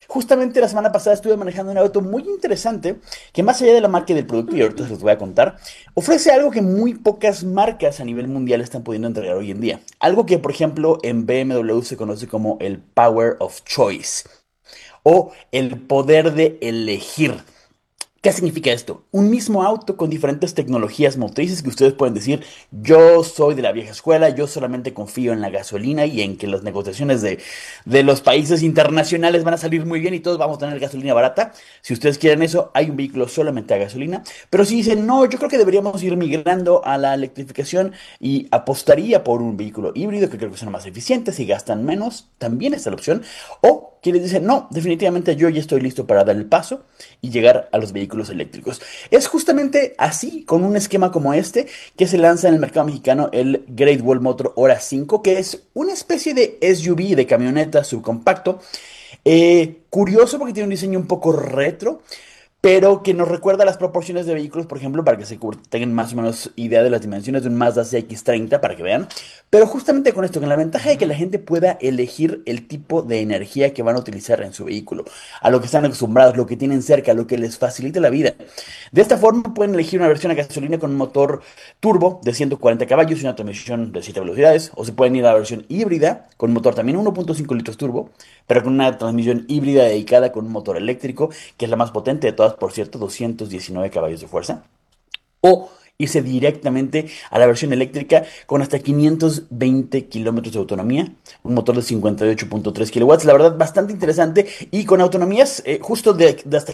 Justamente la semana pasada estuve manejando un auto muy interesante que más allá de la marca y del producto, y ahorita se los voy a contar, ofrece algo que muy pocas marcas a nivel mundial están pudiendo entregar hoy en día. Algo que, por ejemplo, en BMW se conoce como el Power of Choice o el poder de elegir. ¿Qué significa esto? Un mismo auto con diferentes tecnologías motrices que ustedes pueden decir, yo soy de la vieja escuela, yo solamente confío en la gasolina y en que las negociaciones de los países internacionales van a salir muy bien y todos vamos a tener gasolina barata. Si ustedes quieren eso, hay un vehículo solamente a gasolina. Pero si dicen, no, yo creo que deberíamos ir migrando a la electrificación y apostaría por un vehículo híbrido que creo que son más eficientes y gastan menos, también está la opción. O quienes dicen, no, definitivamente yo ya estoy listo para dar el paso y llegar a los vehículos eléctricos. Es justamente así, con un esquema como este, que se lanza en el mercado mexicano el Great Wall Motor Hora 5, que es una especie de SUV, de camioneta subcompacto. Curioso porque tiene un diseño un poco retro, pero que nos recuerda las proporciones de vehículos, por ejemplo, para que tengan más o menos idea de las dimensiones de un Mazda CX-30, para que vean. Pero justamente con esto, con la ventaja de que la gente pueda elegir el tipo de energía que van a utilizar en su vehículo, a lo que están acostumbrados, lo que tienen cerca, lo que les facilita la vida. De esta forma pueden elegir una versión a gasolina con un motor turbo de 140 caballos y una transmisión de 7 velocidades, o se pueden ir a la versión híbrida con un motor también 1.5 litros turbo, pero con una transmisión híbrida dedicada con un motor eléctrico, que es la más potente de todas, por cierto, 219 caballos de fuerza. O irse directamente a la versión eléctrica con hasta 520 kilómetros de autonomía, un motor de 58.3 kilowatts, la verdad bastante interesante y con autonomías justo de hasta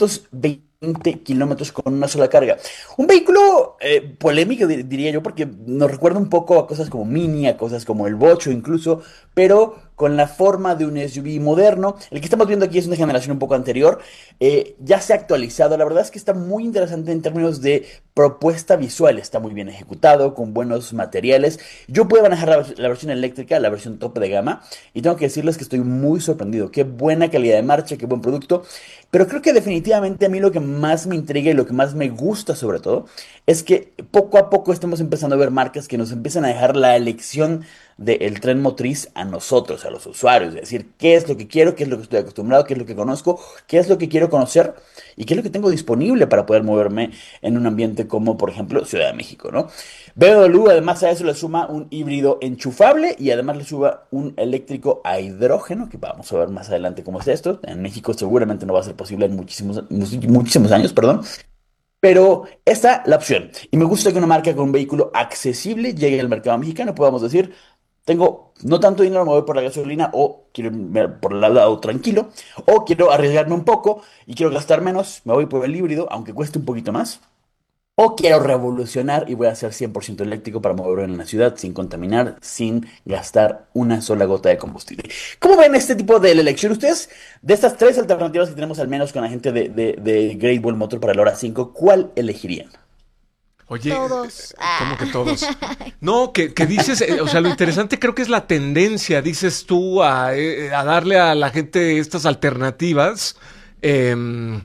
520 kilómetros con una sola carga. Un vehículo polémico diría yo porque nos recuerda un poco a cosas como Mini, a cosas como el Bocho incluso, pero con la forma de un SUV moderno. El que estamos viendo aquí es una generación un poco anterior, ya se ha actualizado. La verdad es que está muy interesante en términos de propuesta visual. Está muy bien ejecutado, con buenos materiales. Yo puedo manejar la versión eléctrica, la versión tope de gama, y tengo que decirles que estoy muy sorprendido. Qué buena calidad de marcha, qué buen producto. Pero creo que definitivamente a mí lo que más me intriga y lo que más me gusta sobre todo es que poco a poco estamos empezando a ver marcas que nos empiezan a dejar la elección del tren motriz a nosotros, a los usuarios, es decir, qué es lo que quiero, qué es lo que estoy acostumbrado, qué es lo que conozco, qué es lo que quiero conocer y qué es lo que tengo disponible para poder moverme en un ambiente como, por ejemplo, Ciudad de México, ¿no? BMW además a eso le suma un híbrido enchufable y además le suma un eléctrico a hidrógeno, que vamos a ver más adelante cómo es esto. En México seguramente no va a ser posible en muchísimos años, perdón. Pero está la opción. Y me gusta que una marca con un vehículo accesible llegue al mercado mexicano. Podamos decir, tengo no tanto dinero, me voy por la gasolina o quiero irme por el lado tranquilo o quiero arriesgarme un poco y quiero gastar menos, me voy por el híbrido, aunque cueste un poquito más. O quiero revolucionar y voy a ser 100% eléctrico para moverme en la ciudad sin contaminar, sin gastar una sola gota de combustible. ¿Cómo ven este tipo de elección ustedes? De estas tres alternativas que tenemos al menos con la gente de Great Wall Motor para el Hora 5, ¿cuál elegirían? Oye, Todos. ¿cómo que todos? No, que dices, o sea, lo interesante creo que es la tendencia, dices tú, a darle a la gente estas alternativas. em,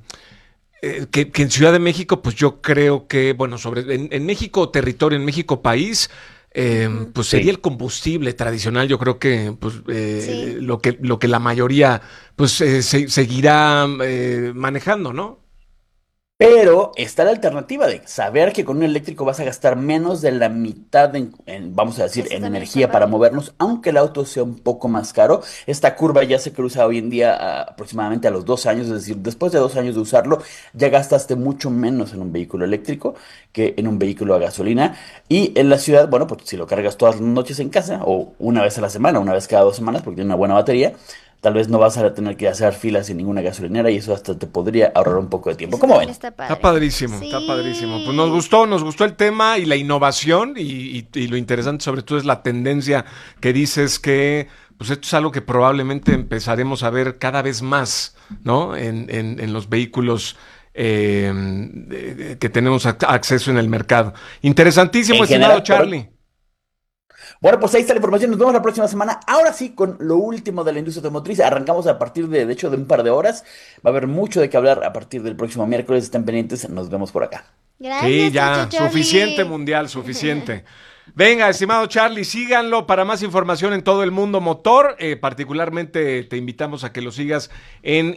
que en Ciudad de México, pues yo creo que, bueno, en México territorio, en México país, Ujú. pues sería Sí. el combustible tradicional. Yo creo que, pues, Sí. lo que la mayoría, pues, seguirá manejando, ¿no? Pero está la alternativa de saber que con un eléctrico vas a gastar menos de la mitad vamos a decir, Eso en también está energía para padre. movernos, aunque el auto sea un poco más caro. Esta curva ya se cruza hoy en día aproximadamente a los 2 años, es decir, después de 2 años de usarlo, ya gastaste mucho menos en un vehículo eléctrico que en un vehículo a gasolina. Y en la ciudad, bueno, pues si lo cargas todas las noches en casa o una vez a la semana, una vez cada 2 semanas, porque tiene una buena batería. Tal vez no vas a tener que hacer filas en ninguna gasolinera y eso hasta te podría ahorrar un poco de tiempo. Eso ¿Cómo también ven? está Está padre. padrísimo, está padrísimo. Pues Sí. nos gustó el tema y la innovación y lo interesante sobre todo es la tendencia que dices que pues esto es algo que probablemente empezaremos a ver cada vez más, ¿no? En los vehículos que tenemos acceso en el mercado. Interesantísimo, En estimado general, correcto. Charlie. Bueno, pues ahí está la información. Nos vemos la próxima semana. Ahora sí, con lo último de la industria automotriz. Arrancamos a partir de hecho, de un par de horas. Va a haber mucho de qué hablar a partir del próximo miércoles. Estén pendientes. Nos vemos por acá. Sí, Gracias, Chacho ya, suficiente Charlie. mundial, suficiente. Venga, estimado Charlie, síganlo para más información en todo el mundo motor. Particularmente te invitamos a que lo sigas en